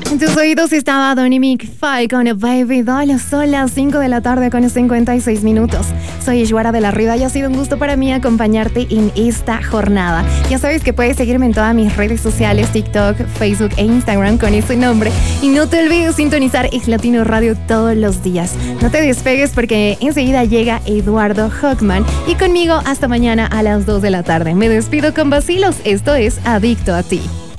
En tus oídos estaba Dominic Fike con Baby Doll. Son las 5 de la tarde con 56 minutos. Soy Ishwara de la Riva y ha sido un gusto para mí acompañarte en esta jornada. Ya sabes que puedes seguirme en todas mis redes sociales, TikTok, Facebook e Instagram con ese nombre. Y no te olvides sintonizar Ex Latino Radio todos los días. No te despegues porque enseguida llega Eduardo Hockman y conmigo hasta mañana a las 2 de la tarde. Me despido con vacilos. Esto es Adicto a Ti.